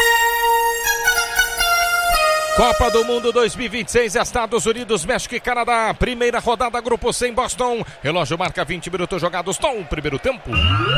Copa do Mundo dois mil e vinte e seis, Estados Unidos, México e Canadá. Primeira rodada, grupo C em Boston. Relógio marca vinte minutos jogados no primeiro tempo.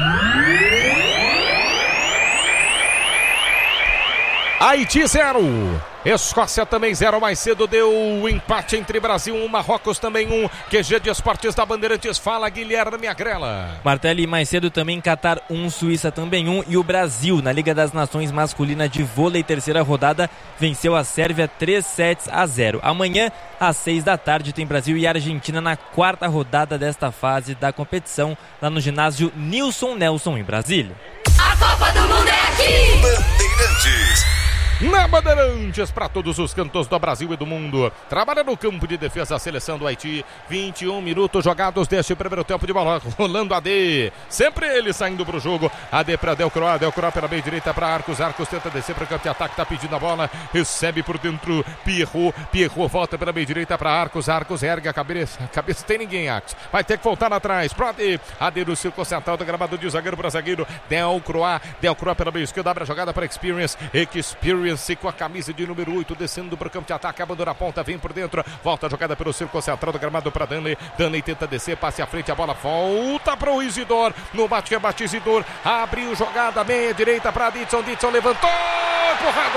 Haiti zero. Escócia também zero, mais cedo deu o empate entre Brasil um, Marrocos também um. Q G de Esportes da Bandeirantes, fala Guilherme Agrela. Martelli, mais cedo também Catar um, Suíça também um, e o Brasil na Liga das Nações masculina de vôlei, terceira rodada, venceu a Sérvia três sets a zero. Amanhã, às seis da tarde, tem Brasil e Argentina na quarta rodada desta fase da competição, lá no ginásio Nilson Nelson, em Brasília. A Copa do Mundo é aqui! Bandeirantes. Na Bandeirantes, para todos os cantos do Brasil e do mundo. Trabalha no campo de defesa a seleção do Haiti. vinte e um minutos jogados deste primeiro tempo de bola. Rolando a D. Sempre ele saindo pro jogo. A D para Delcroix. Delcroix pela meia direita para Arcos. Arcos tenta descer para o campo de ataque. Tá pedindo a bola. Recebe por dentro Pierrot. Pierrot volta pela meia direita para Arcos. Arcos ergue a cabeça. A cabeça tem ninguém, Arcos. Vai ter que voltar lá atrás. Pro A D. A D no círculo central do gramado de zagueiro para zagueiro. Delcroix. Delcroix pela meia esquerda. Abre a jogada para Experience. Experience com a camisa de número oito, descendo para o campo de ataque, abandona a ponta, vem por dentro, volta a jogada pelo círculo central do gramado para Danley, Danley tenta descer, passe à frente, a bola volta para o Isidor, no bate-rebate Isidor, abriu jogada, meia direita para Didson, Didson levantou, empurrado,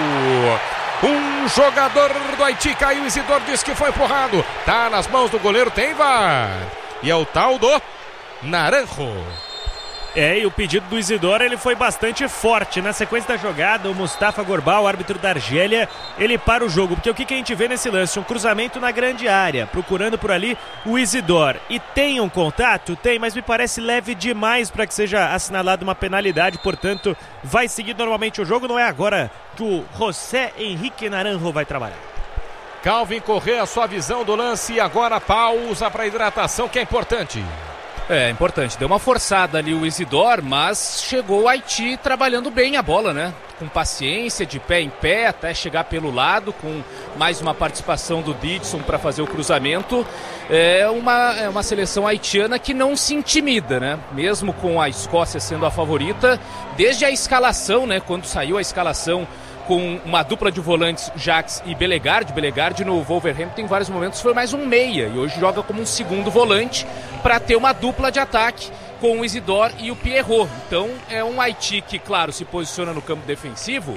um jogador do Haiti caiu, Isidor disse que foi empurrado, tá nas mãos do goleiro, tem V A R, e é o tal do Naranjo. É, e o pedido do Isidoro, ele foi bastante forte. Na sequência da jogada, o Mustafa Gorbal, árbitro da Argélia, ele para o jogo. Porque o que, que a gente vê nesse lance? Um cruzamento na grande área, procurando por ali o Isidoro. E tem um contato? Tem, mas me parece leve demais para que seja assinalada uma penalidade. Portanto, vai seguir normalmente o jogo. Não é agora que o José Henrique Naranjo vai trabalhar. Calvin Correa, sua visão do lance. E agora pausa para hidratação, que é importante. É, importante. Deu uma forçada ali o Isidor, mas chegou o Haiti trabalhando bem a bola, né? Com paciência, de pé em pé, até chegar pelo lado, com mais uma participação do Didson para fazer o cruzamento. É uma, é uma seleção haitiana que não se intimida, né? Mesmo com a Escócia sendo a favorita, desde a escalação, né? Quando saiu a escalação com uma dupla de volantes, Jacques e Bellegarde. Bellegarde no Wolverhampton em vários momentos foi mais um meia e hoje joga como um segundo volante para ter uma dupla de ataque com o Isidore e o Pierrot. Então é um Haiti que, claro, se posiciona no campo defensivo,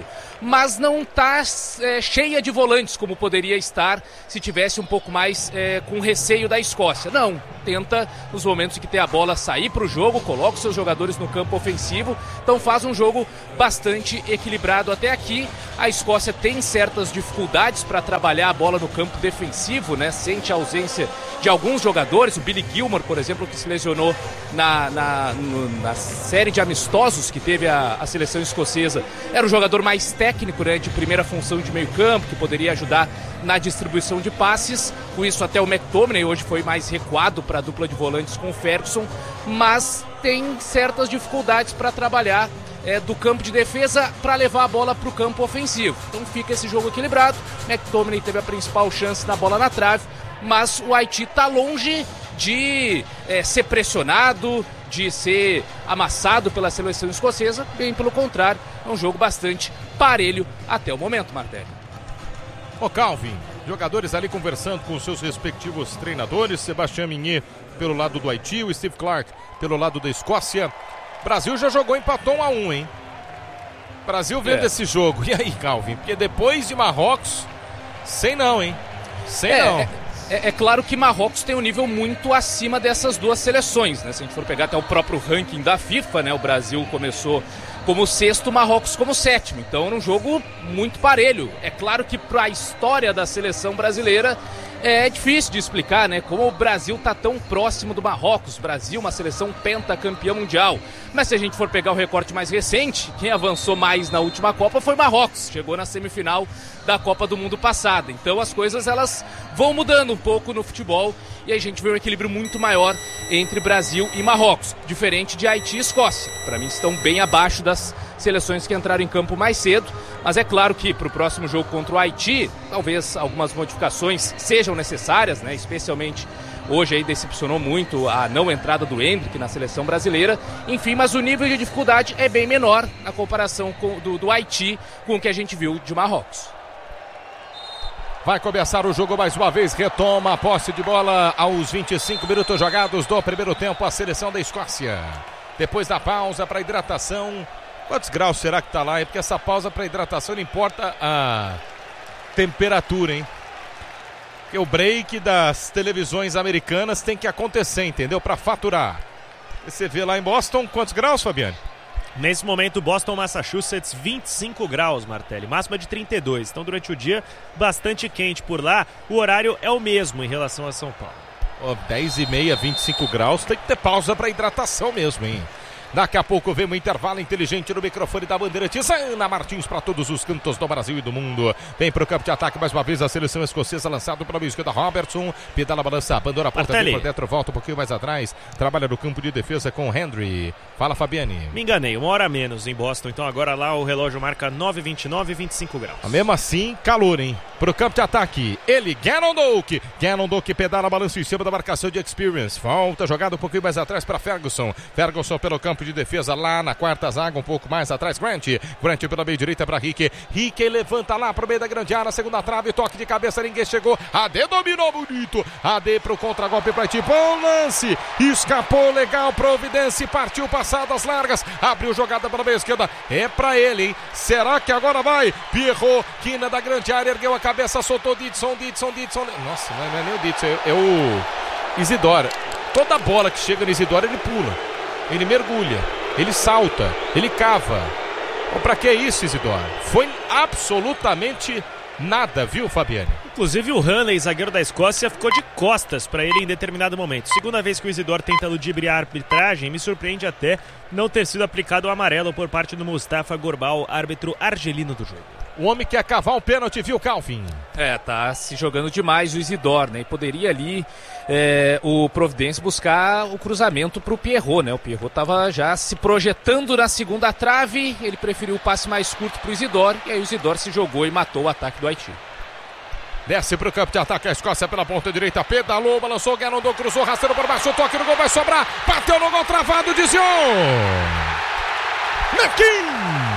mas não está é, cheia de volantes como poderia estar se tivesse um pouco mais é, com receio da Escócia. Não, tenta nos momentos em que tem a bola sair para o jogo, coloca os seus jogadores no campo ofensivo, então faz um jogo bastante equilibrado até aqui. A Escócia tem certas dificuldades para trabalhar a bola no campo defensivo, né? Sente a ausência de alguns jogadores, o Billy Gilmore, por exemplo, que se lesionou na, na, no, na série de amistosos que teve a, a seleção escocesa, era o jogador mais técnico, né, de primeira função de meio campo, que poderia ajudar na distribuição de passes. Com isso até o McTominay hoje foi mais recuado para a dupla de volantes com o Ferguson, mas tem certas dificuldades para trabalhar é, do campo de defesa para levar a bola para o campo ofensivo. Então fica esse jogo equilibrado. McTominay teve a principal chance na bola na trave, mas o Haiti está longe de é, ser pressionado, de ser amassado pela seleção escocesa. Bem pelo contrário, é um jogo bastante parelho até o momento, Martelli. Ô Calvin, jogadores ali conversando com seus respectivos treinadores, Sebastião Mignet pelo lado do Haiti, o Steve Clark pelo lado da Escócia. Brasil já jogou, empatou um a um, hein? Brasil vendo é. esse jogo. E aí, Calvin? Porque depois de Marrocos, sei não, hein? Sei é, não. É... É, é claro que Marrocos tem um nível muito acima dessas duas seleções, né? Se a gente for pegar até o próprio ranking da FIFA, né? O Brasil começou como sexto, Marrocos como sétimo. Então era um jogo muito parelho. É claro que para a história da seleção brasileira é difícil de explicar, né? Como o Brasil está tão próximo do Marrocos. Brasil, uma seleção pentacampeã mundial. Mas se a gente for pegar o recorte mais recente, quem avançou mais na última Copa foi Marrocos. Chegou na semifinal da Copa do Mundo passada. Então as coisas elas vão mudando um pouco no futebol e a gente vê um equilíbrio muito maior entre Brasil e Marrocos. Diferente de Haiti e Escócia. Para mim estão bem abaixo das seleções que entraram em campo mais cedo. Mas é claro que para o próximo jogo contra o Haiti, talvez algumas modificações sejam necessárias, né? Especialmente hoje aí decepcionou muito a não entrada do Endrick na seleção brasileira. Enfim, mas o nível de dificuldade é bem menor na comparação com, do, do Haiti com o que a gente viu de Marrocos. Vai começar o jogo mais uma vez, retoma a posse de bola aos vinte e cinco minutos jogados do primeiro tempo, a seleção da Escócia. Depois da pausa para hidratação, quantos graus será que está lá? É porque essa pausa para hidratação não importa a temperatura, hein? Porque o break das televisões americanas tem que acontecer, entendeu? Para faturar. Você vê lá em Boston, quantos graus, Fabiano? Nesse momento, Boston, Massachusetts, vinte e cinco graus, Martelli, máxima de trinta e dois. Então, durante o dia, bastante quente por lá. O horário é o mesmo em relação a São Paulo. Oh, dez e meia, vinte e cinco graus, tem que ter pausa para hidratação mesmo, hein? Daqui a pouco vem um intervalo inteligente no microfone da Bandeirantes. Ana Martins para todos os cantos do Brasil e do mundo. Vem para o campo de ataque mais uma vez a seleção escocesa, lançado pela esquerda Robertson. Pedala a balança, abandona a porta por dentro, volta um pouquinho mais atrás. Trabalha no campo de defesa com o Henry. Fala, Fabiane. Me enganei, uma hora a menos em Boston. Então agora lá o relógio marca nove e vinte e nove, vinte e cinco graus. Mesmo assim, calor, hein? Para o campo de ataque, ele, Gannon Doak. Gannon Doak pedala a balança em cima da marcação de Experience. Volta, jogada um pouquinho mais atrás para Ferguson. Ferguson pelo campo de defesa lá na quarta zaga, um pouco mais atrás, Grant. Grant pela meia direita para Rick. Rick levanta lá para o meio da grande área, segunda trave, toque de cabeça, ninguém chegou. A D dominou bonito. A D para o contra-golpe para Haiti. Bom lance. Escapou legal, Providence. Partiu passadas largas. Abriu jogada pela meia esquerda. É para ele, hein? Será que agora vai? Pierrot, quina da grande área, ergueu a cabeça, soltou Didson, Didson, Didson. Nossa, não é nem o Didson, é, é o Isidora. Toda bola que chega no Isidora, ele pula. Ele mergulha. Ele salta, ele cava. Oh, pra que isso, Isidoro? Foi absolutamente nada, viu, Fabiane? Inclusive o Hanley, zagueiro da Escócia, ficou de costas para ele em determinado momento. Segunda vez que o Isidoro tenta ludibriar a arbitragem, me surpreende até não ter sido aplicado o amarelo por parte do Mustafa Gorbal, árbitro argelino do jogo. O homem quer cavar um pênalti, viu, Calvin? É, tá se jogando demais o Isidoro, né? E poderia ali é, o Providence buscar o cruzamento pro Pierrot, né? O Pierrot tava já se projetando na segunda trave, ele preferiu o passe mais curto pro Isidoro, e aí o Isidoro se jogou e matou o ataque do Haiti. Desce pro campo de ataque a Escócia pela ponta direita, pedalou, balançou, Ganondô, cruzou, rasteiro por baixo, toque no gol, vai sobrar, bateu no gol, travado de Zion! Mequim!